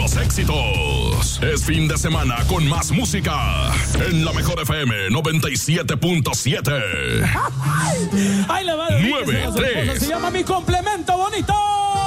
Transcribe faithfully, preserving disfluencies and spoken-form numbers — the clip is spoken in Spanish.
los éxitos. Es fin de semana con más música en la Mejor F M noventa y siete punto siete. Ahí le va. nueve tres. Se llama Mi Complemento Bonito.